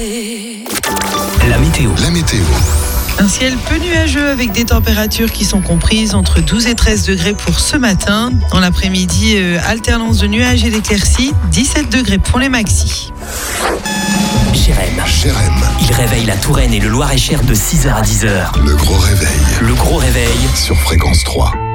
La météo. Un ciel peu nuageux avec des températures qui sont comprises entre 12 et 13 degrés pour ce matin. Dans l'après-midi, alternance de nuages et d'éclaircies, 17 degrés pour les maxis. Jérém. Il réveille la Touraine et le Loir-et-Cher de 6h à 10h. Le gros réveil Le gros réveil sur Fréquence 3.